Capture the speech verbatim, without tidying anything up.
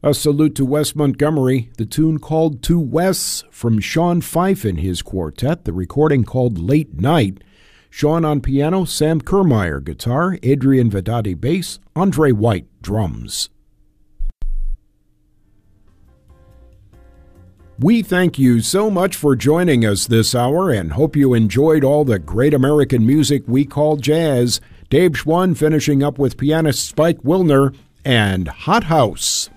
A salute to Wes Montgomery, the tune called To Wes from Sean Fife and his quartet, the recording called Late Night. Sean on piano, Sam Kermeyer guitar, Adrian Vedati bass, Andre White drums. We thank you so much for joining us this hour and hope you enjoyed all the great American music we call jazz. Dave Schwann finishing up with pianist Spike Wilner and Hot House.